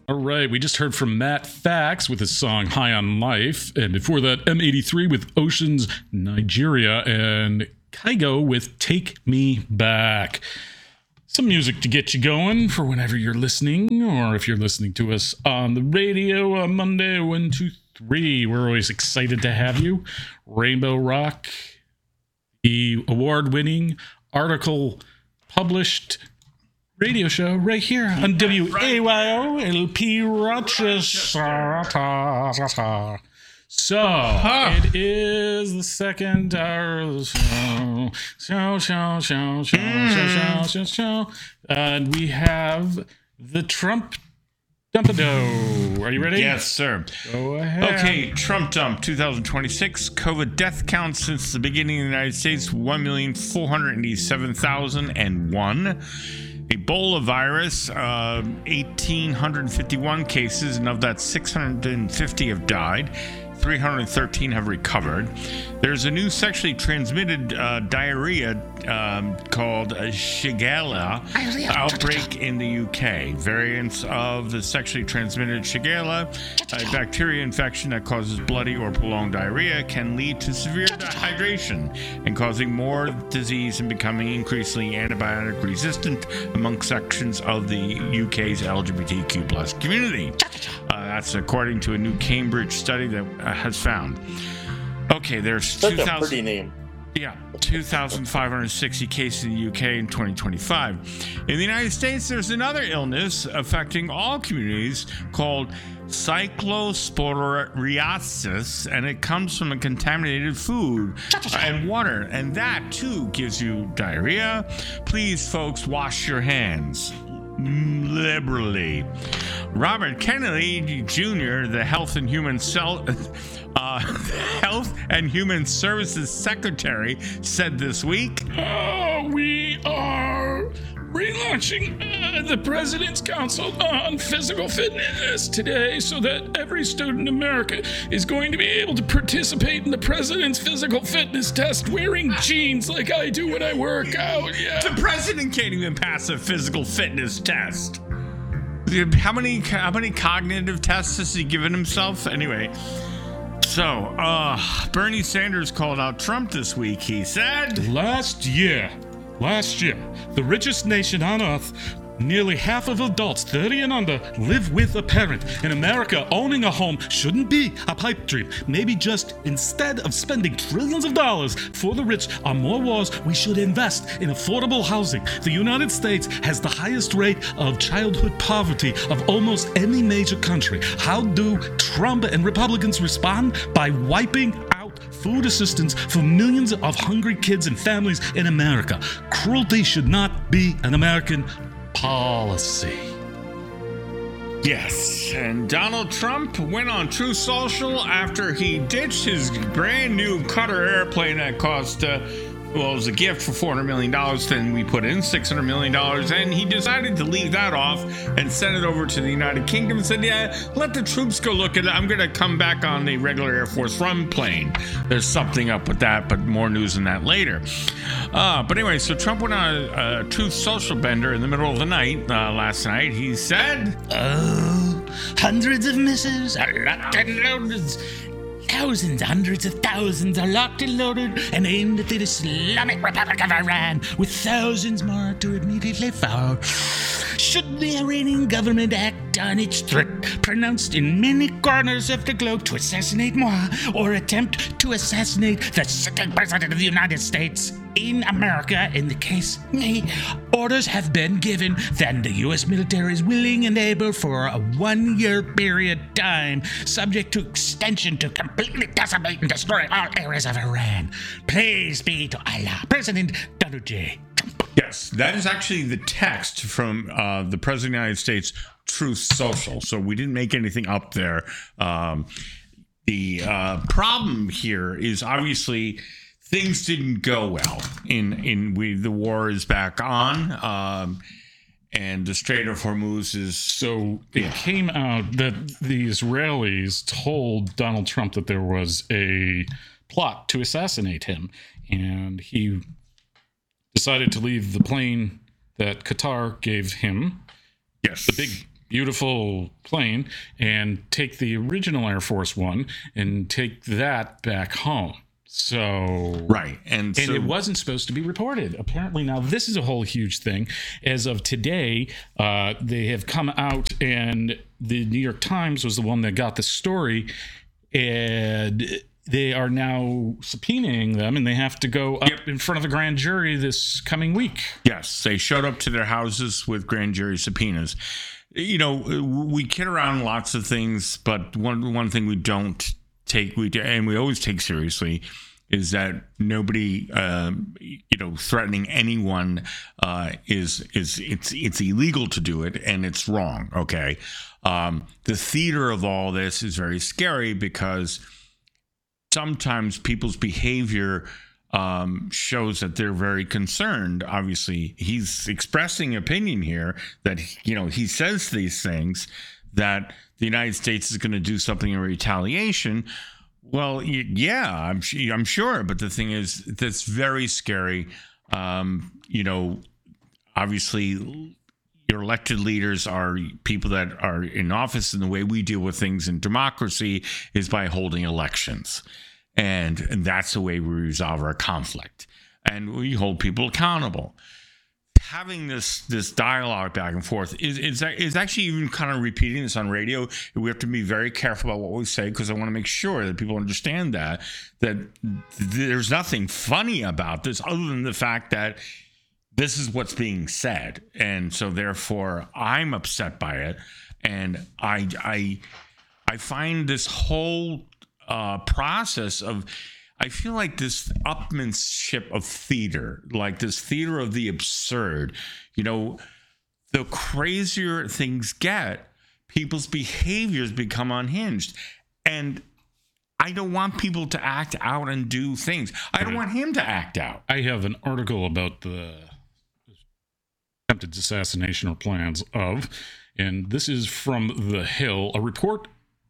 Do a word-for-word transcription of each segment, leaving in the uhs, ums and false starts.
All right, we just heard from Matt Fax with his song High on Life, and before that, M eighty-three with Oceans, Nigeria, and Kygo with Take Me Back. Some music to get you going for whenever you're listening, or if you're listening to us on the radio on Monday, one, two, three. We're always excited to have you. Rainbow Rock, the award-winning, article published radio show right here on W A Y O L P Rochester. So, huh. It is the second hour of the show. Show, show, show, show, mm. show, show, show, show. And we have the Trump Dump-a-do. Are you ready? Yes, sir. Go ahead. Okay, Trump Dump twenty twenty-six. COVID death count since the beginning of the United States, one million four hundred eighty-seven thousand one. Ebola virus, uh, one thousand eight hundred fifty-one cases, and of that, six hundred fifty have died. three hundred thirteen have recovered. There's a new sexually transmitted uh, diarrhea um, called uh, Shigella outbreak in the U K. Variants of the sexually transmitted Shigella, a bacteria infection that causes bloody or prolonged diarrhea, can lead to severe dehydration and causing more disease and becoming increasingly antibiotic resistant among sections of the U K's L G B T Q plus community. Uh, that's according to a new Cambridge study that uh, has found. Okay, there's Such two thousand. a pretty name. Yeah, two thousand five hundred sixty cases in the U K in twenty twenty-five. In the United States, there's another illness affecting all communities called cyclosporiasis, and it comes from a contaminated food and water, and that too gives you diarrhea. Please, folks, wash your hands liberally. Robert Kennedy Junior, the Health and Human Cell, uh, Health and Human Services Secretary, said this week, oh, we are relaunching uh, the President's Council on Physical Fitness today so that every student in America is going to be able to participate in the President's Physical Fitness test wearing jeans like I do when I work out. Yeah. The President can't even pass a physical fitness test. How many how many cognitive tests has he given himself? Anyway, so uh, Bernie Sanders called out Trump this week. He said, Last year, last year, the richest nation on earth, nearly half of adults thirty and under live with a parent. In America, owning a home shouldn't be a pipe dream. Maybe just instead of spending trillions of dollars for the rich on more wars, we should invest in affordable housing. The United States has the highest rate of childhood poverty of almost any major country. How do Trump and Republicans respond? By wiping out food assistance for millions of hungry kids and families in America. Cruelty should not be an American policy. Yes, and Donald Trump went on Truth Social after he ditched his brand new Qatar airplane that cost, uh, well, it was a gift for four hundred million dollars. Then we put in six hundred million dollars, and he decided to leave that off and send it over to the United Kingdom and said, yeah, let the troops go look at it. I'm going to come back on the regular Air Force One plane. There's something up with that, but more news on that later. Uh, but anyway, so Trump went on a, a Truth Social bender in the middle of the night uh, last night. He said, oh, hundreds of missiles are locked and loaded. Thousands, hundreds of thousands are locked and loaded and aimed at the Islamic Republic of Iran, with thousands more to immediately follow. Should the Iranian government act on its threat pronounced in many corners of the globe to assassinate moi, or attempt to assassinate the sitting president of the United States in America, in the case me, orders have been given, then the U S military is willing and able for a one-year period time, subject to extension, to completely decimate and destroy all areas of Iran. Praise be to Allah. President Donald J. Trump. yes, that is actually the text from uh, the President of the United States Truth Social. So we didn't make anything up there. Um, the uh, problem here is obviously things didn't go well. In in we the war is back on, um, and the Strait of Hormuz is so. It yeah. came out that the Israelis told Donald Trump that there was a plot to assassinate him, and he decided to leave the plane that Qatar gave him. Yes, the big beautiful plane and take the original Air Force One and take that back home. So right, and and so, it wasn't supposed to be reported. Apparently, now this is a whole huge thing. As of today, uh, they have come out, and the New York Times was the one that got the story, and they are now subpoenaing them, and they have to go up Yep. in front of a grand jury this coming week. yes, they showed up to their houses with grand jury subpoenas. You know, we kid around lots of things, but one one thing we don't take we and we always take seriously is that nobody um, you know threatening anyone uh, is is it's it's illegal to do it, and it's wrong. Okay, um, the theater of all this is very scary because sometimes people's behavior um, shows that they're very concerned. Obviously, he's expressing opinion here that, you know, he says these things that the United States is going to do something in retaliation. Well, y- yeah, I'm, sh- I'm sure. But the thing is, that's very scary. Um, you know, obviously, your elected leaders are people that are in office, and the way we deal with things in democracy is by holding elections. And, and that's the way we resolve our conflict. And we hold people accountable. Having this this dialogue back and forth is, is, is actually even kind of repeating this on radio. We have to be very careful about what we say, because I want to make sure that people understand that, that there's nothing funny about this other than the fact that this is what's being said. And so therefore I'm upset by it. And I I I find this whole uh, process of, I feel like this upmanship of theater, like this theater of the absurd, you know, the crazier things get, people's behaviors become unhinged. And I don't want people to act out and do things. I don't want him to act out. I have an article about the attempted assassination or plans of, and this is from The Hill, a report.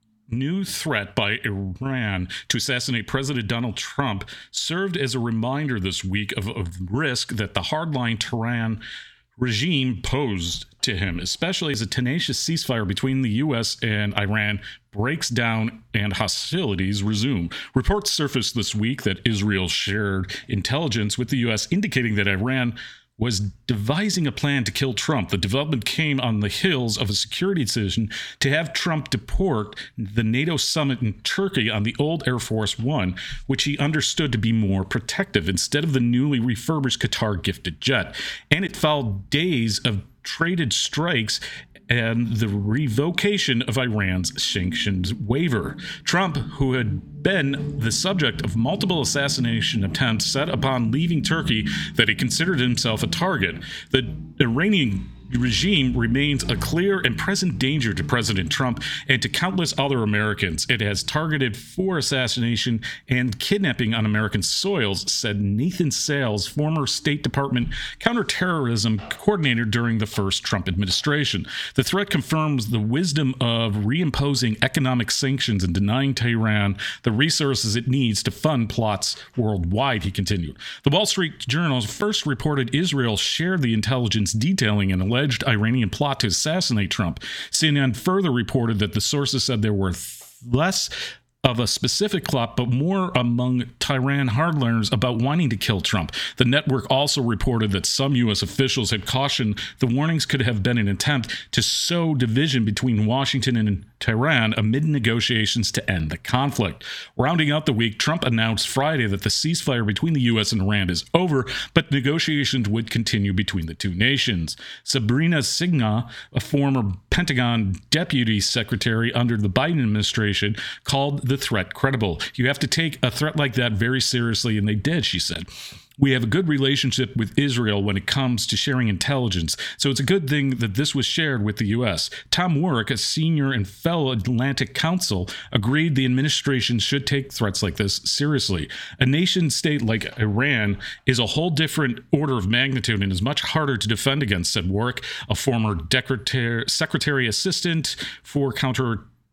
New threat by Iran to assassinate President Donald Trump served as a reminder this week of a risk that the hardline Tehran regime posed to him, especially as a tenacious ceasefire between the U S and Iran breaks down and hostilities resume. Reports surfaced this week that Israel shared intelligence with the U S indicating that Iran was devising a plan to kill Trump. The development came on the heels of a security decision to have Trump deport the NATO summit in Turkey on the old Air Force One, which he understood to be more protective, instead of the newly refurbished Qatar-gifted jet. And it followed days of traded strikes and the revocation of Iran's sanctions waiver. Trump, who had been the subject of multiple assassination attempts, said upon leaving Turkey that he considered himself a target. The Iranian regime remains a clear and present danger to President Trump and to countless other Americans. It has targeted for assassination and kidnapping on American soils, said Nathan Sales, former State Department counterterrorism coordinator during the first Trump administration. The threat confirms the wisdom of reimposing economic sanctions and denying Tehran the resources it needs to fund plots worldwide, he continued. The Wall Street Journal first reported Israel shared the intelligence detailing an alleged Iranian plot to assassinate Trump. C N N further reported that the sources said there were th- less of a specific plot, but more among Tehran hardliners about wanting to kill Trump. The network also reported that some U S officials had cautioned the warnings could have been an attempt to sow division between Washington and Tehran amid negotiations to end the conflict. Rounding out the week, Trump announced Friday that the ceasefire between the U S and Iran is over, but negotiations would continue between the two nations. Sabrina Signa, a former Pentagon deputy secretary under the Biden administration, called the threat credible. You have to take a threat like that very seriously, and they did, she said. We have a good relationship with Israel when it comes to sharing intelligence, so it's a good thing that this was shared with the U S. Tom Warwick, a senior and fellow Atlantic counsel, agreed the administration should take threats like this seriously. A nation state like Iran is a whole different order of magnitude and is much harder to defend against, said Warwick, a former secretary, secretary assistant for counter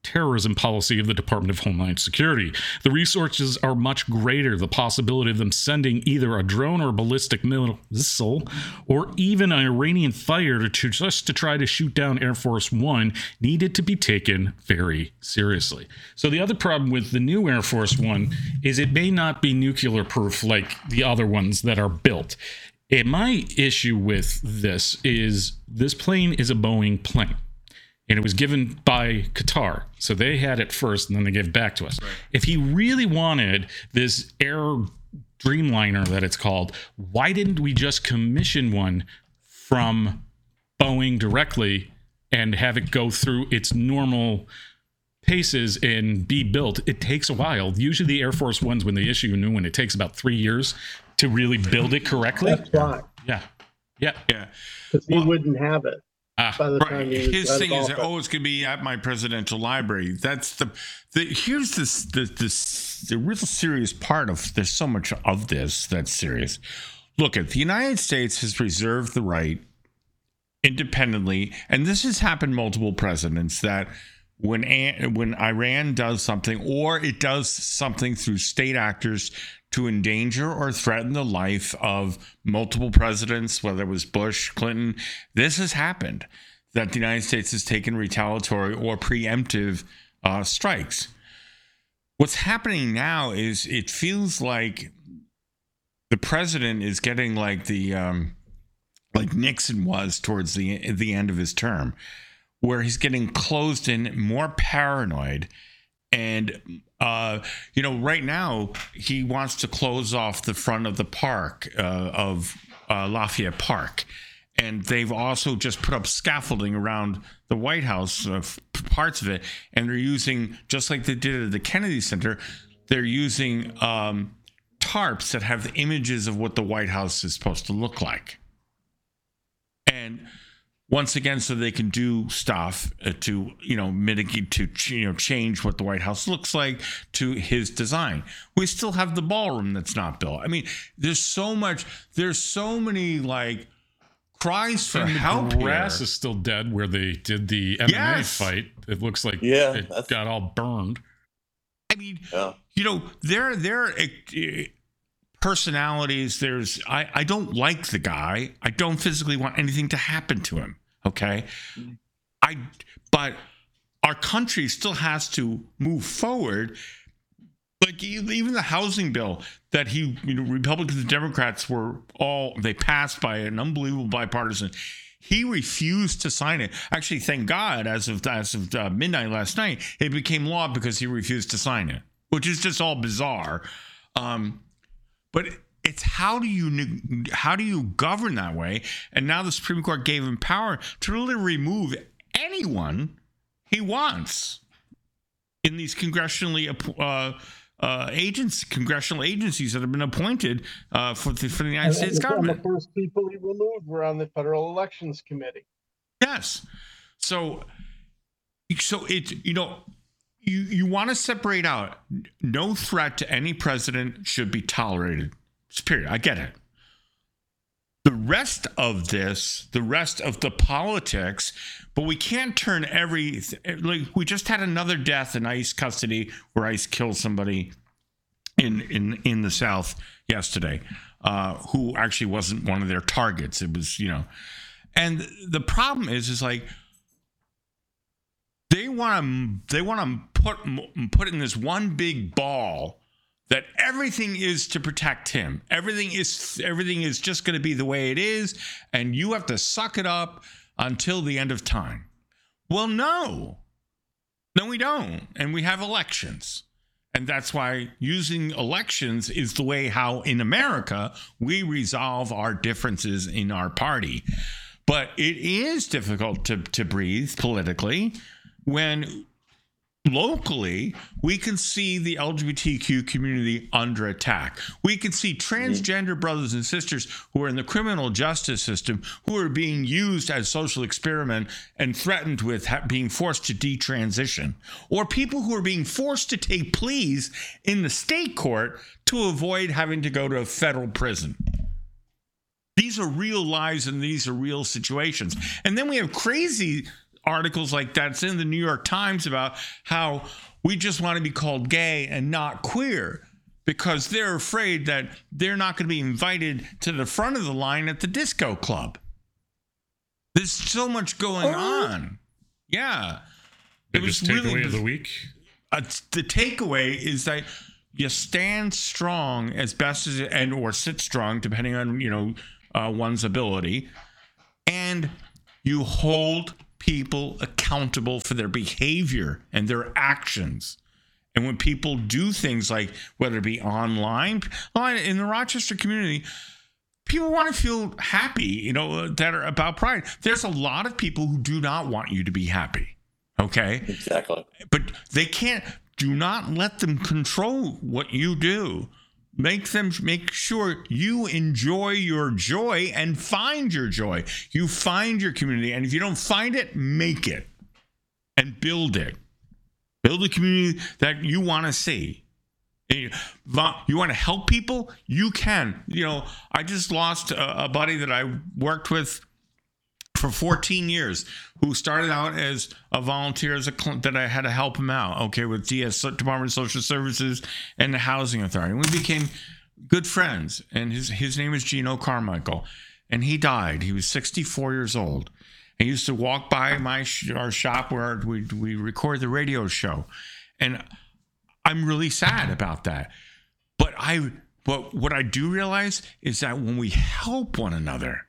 counterterrorism policy of the Department of Homeland Security. The resources are much greater. The possibility of them sending either a drone or a ballistic missile or even an Iranian fighter to just to try to shoot down Air Force One needed to be taken very seriously. So the other problem with the new Air Force One is it may not be nuclear proof like the other ones that are built. And my issue with this is this plane is a Boeing plane. And it was given by Qatar. So they had it first, and then they gave it back to us. Right. If he really wanted this Air Dreamliner that it's called, why didn't we just commission one from Boeing directly and have it go through its normal paces and be built? It takes a while. Usually the Air Force Ones, when they issue a new one, it takes about three years to really build it correctly. That's why. Yeah. Yeah. Yeah. Because he well, wouldn't have it. Uh, right. His thing is, oh, it's going to be at my presidential library. That's the, the here's this, the, this, the real serious part of, there's so much of this that's serious. Look, at the United States has reserved the right independently, and this has happened multiple presidents, that when, when Iran does something, or it does something through state actors to endanger or threaten the life of multiple presidents, whether it was Bush, Clinton, this has happened, that the United States has taken retaliatory or preemptive uh, strikes. What's happening now is it feels like the president is getting like the um, like Nixon was towards the the end of his term, where he's getting closed in, more paranoid. And, uh, you know, right now he wants to close off the front of the park uh, of uh, Lafayette Park. And they've also just put up scaffolding around the White House, uh, parts of it. And they're using, just like they did at the Kennedy Center, they're using um, tarps that have the images of what the White House is supposed to look like. And once again, so they can do stuff uh, to, you know, mitigate, to, you know, change what the White House looks like to his design. We still have the ballroom that's not built. I mean, there's so much, there's so many, like, cries for and help. The grass here. is still dead where they did the M M A yes. fight. It looks like yeah, it that's... got all burned. I mean, yeah. you know, there, there, personalities, there's, I, I don't like the guy. I don't physically want anything to happen to him. Okay. I, but our country still has to move forward. Like even the housing bill that he, you know, Republicans and Democrats were all, they passed by an unbelievable bipartisan. He refused to sign it. Actually, thank God, as of, as of uh, midnight last night, it became law because he refused to sign it, which is just all bizarre. Um, but it's how do you how do you govern that way? And now the Supreme Court gave him power to really remove anyone he wants in these congressionally uh, uh, agents, congressional agencies that have been appointed uh, for the, for the United and, States and government. The first people he removed were on the Federal Elections Committee. Yes, so so it you know. You, you want to separate out, no threat to any president should be tolerated. Period. I get it. The rest of this, the rest of the politics, but we can't turn every, like we just had another death in ICE custody where ICE killed somebody in in, in the South yesterday, uh, who actually wasn't one of their targets. It was, you know, and the problem is, is like, They want to they want to put put in this one big ball that everything is to protect him. Everything is everything is just going to be the way it is, and you have to suck it up until the end of time. Well, no, no, we don't, and we have elections, and that's why using elections is the way how in America we resolve our differences in our party. But it is difficult to to breathe politically when locally we can see the L G B T Q community under attack. We can see transgender brothers and sisters who are in the criminal justice system who are being used as social experiment and threatened with ha- being forced to detransition, or people who are being forced to take pleas in the state court to avoid having to go to a federal prison. These are real lives and these are real situations. And then we have crazy articles like that's in the New York Times about how we just want to be called gay and not queer because they're afraid that they're not going to be invited to the front of the line at the disco club. There's so much going on. Yeah. Biggest takeaway of the week? Uh, the takeaway is that you stand strong as best as and or sit strong, depending on, you know, uh, one's ability, and you hold people accountable for their behavior and their actions. And when people do things like, whether it be online, in the Rochester community, people want to feel happy, you know, that are about pride. There's a lot of people who do not want you to be happy. Okay? Exactly. But they can't, do not let them control what you do. Make them, make sure you enjoy your joy and find your joy. You find your community. And if you don't find it, make it and build it. Build a community that you want to see. You want to help people? You can. You know, I just lost a, a buddy that I worked with for fourteen years who started out as a volunteer as a that I had to help him out, okay, with D S Department of Social Services and the Housing Authority. And we became good friends. And his, his name is Gino Carmichael. And he died. He was sixty-four years old. He used to walk by my our shop where we we record the radio show, and I'm really sad about that. But I, but what I do realize is that when we help one another,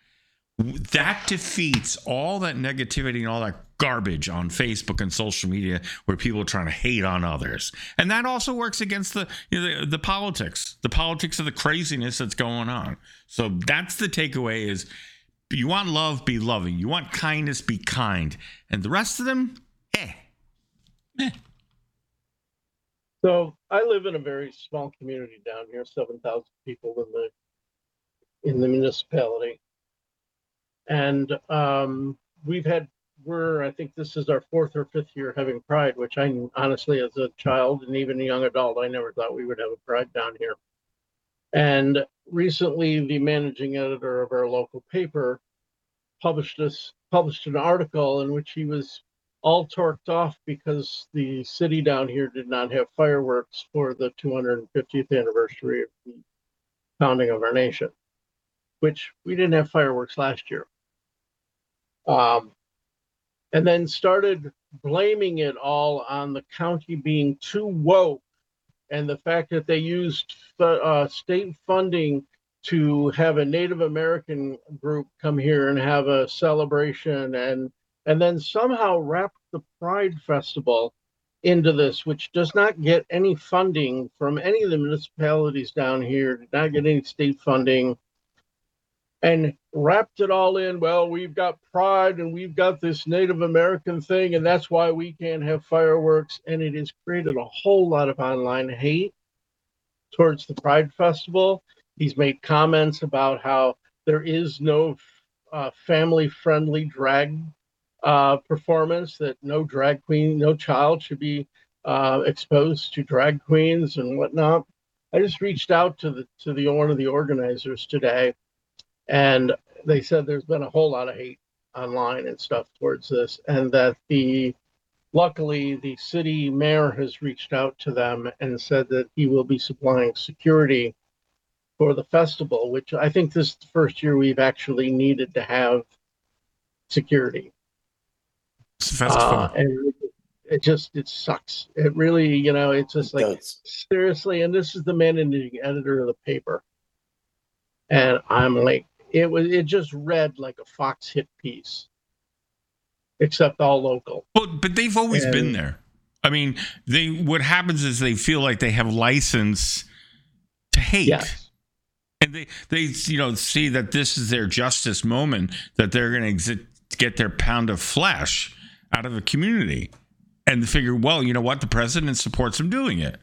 that defeats all that negativity and all that garbage on Facebook and social media where people are trying to hate on others. And that also works against the, you know, the, the politics, the politics of the craziness that's going on. So that's the takeaway is, you want love, be loving. You want kindness, be kind. And the rest of them, eh. eh. So I live in a very small community down here, seven thousand people in the in the municipality. And um, we've had, we're, I think this is our fourth or fifth year having Pride, which I honestly, as a child and even a young adult, I never thought we would have a Pride down here. And recently, the managing editor of our local paper published this published an article in which he was all torqued off because the city down here did not have fireworks for the two hundred fiftieth anniversary of the founding of our nation, which we didn't have fireworks last year. Um, and then started blaming it all on the county being too woke and the fact that they used uh, state funding to have a Native American group come here and have a celebration, and and then somehow wrap the Pride Festival into this, which does not get any funding from any of the municipalities down here, did not get any state funding, and wrapped it all in, well, we've got Pride and we've got this Native American thing, and that's why we can't have fireworks. And it has created a whole lot of online hate towards the Pride Festival. He's made comments about how there is no uh, family-friendly drag uh, performance, that no drag queen, no child should be uh, exposed to drag queens and whatnot. I just reached out to the to the one of the organizers today, and they said there's been a whole lot of hate online and stuff towards this, and that the luckily the city mayor has reached out to them and said that he will be supplying security for the festival, which I think this is the first year we've actually needed to have security. It's a festival. Uh, and it just, it sucks. It really, you know, it's just like, It seriously, and this is the managing editor of the paper. And I'm like, it was, it just read like a Fox hit piece, except all local. But, but they've always And- been there. I mean, they, what happens is they feel like they have license to hate. Yes. And they, they, you know, see that this is their justice moment, that they're going to exi- get their pound of flesh out of a community. And they figure, well, you know what? The president supports them doing it.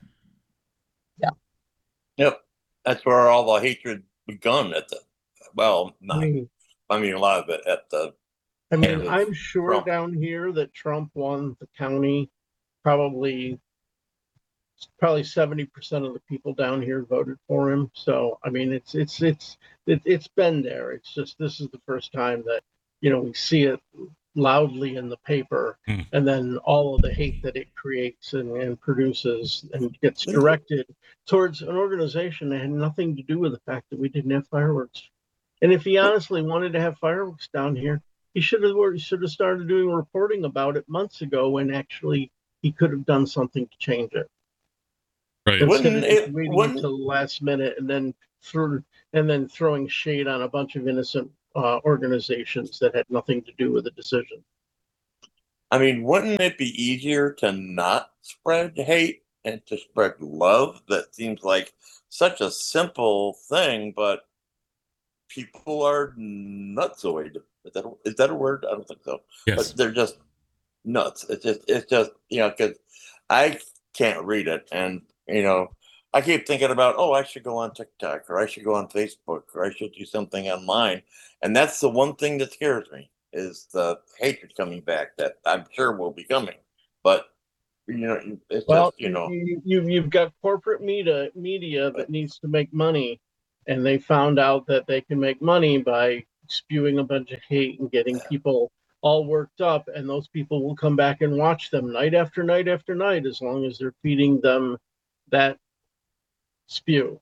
Yep. That's where all the hatred begun at the, well, I not, mean, I mean, a lot of it at the, I mean, Yeah. I'm sure Trump. down here that Trump won the county. Probably, probably seventy percent of the people down here voted for him. So, I mean, it's it's it's it, it's been there. It's just this is the first time that you know we see it loudly in the paper, Hmm. and then all of the hate that it creates and, and produces and gets directed towards an organization that had nothing to do with the fact that we didn't have fireworks. And if he honestly wanted to have fireworks down here, he should have should have started doing reporting about it months ago, when actually he could have done something to change it. Right. Instead of Wouldn't just it- waiting wouldn't- until the last minute and then through and then throwing shade on a bunch of innocent uh, organizations that had nothing to do with the decision. I mean, wouldn't it be easier to not spread hate and to spread love? That seems like such a simple thing, but people are nutsoid. Is that a, is that a word? I don't think so. Yes. But they're just nuts. It's just, it's just, you know, because I can't read it, and you know, I keep thinking about, oh, I should go on TikTok, or I should go on Facebook, or I should do something online, and that's the one thing that scares me, is the hatred coming back that I'm sure will be coming. But you know, it's Well, just, you know, you, you you've got corporate media media that needs to make money, and they found out that they can make money by spewing a bunch of hate and getting people all worked up, and those people will come back and watch them night after night after night, as long as they're feeding them that spew.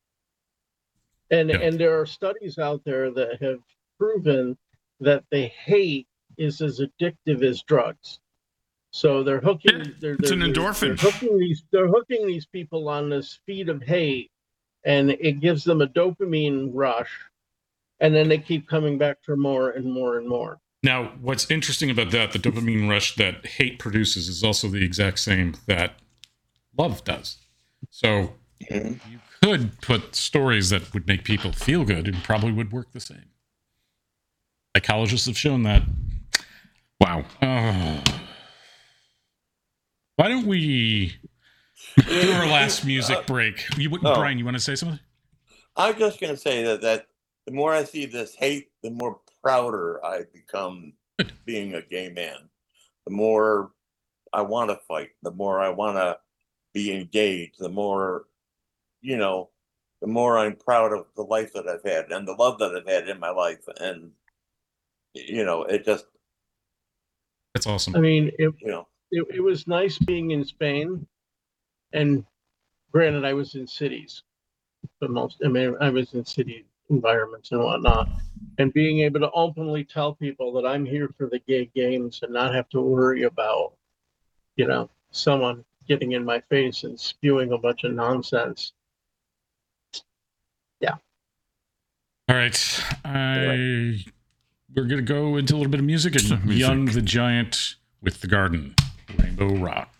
And Yeah. and there are studies out there that have proven that the hate is as addictive as drugs. So they're hooking. Yeah, they're, it's they're, an they're- endorphin. They're hooking these. They're hooking these people on this feed of hate, and it gives them a dopamine rush, and then they keep coming back for more and more and more. Now, what's interesting about that, the dopamine rush that hate produces, is also the exact same that love does. So mhm. you could put stories that would make people feel good and probably would work the same. Psychologists have shown that. Wow. Oh. Why don't we do our last music break? You, Oh. Brian, you want to say something? I'm just going to say that that the more I see this hate, the more prouder I become being a gay man. The more I want to fight, the more I want to be engaged, the more, you know, the more I'm proud of the life that I've had and the love that I've had in my life. And, you know, it just, That's awesome. I mean, it, you know, it, it was nice being in Spain, and granted, I was in cities, but most, I mean, I was in city environments and whatnot, and being able to openly tell people that I'm here for the gay games and not have to worry about, you know, someone getting in my face and spewing a bunch of nonsense. Yeah. All right. I we're gonna go into a little bit of music and Some music. Young the Giant with The Garden, Rainbow Rock.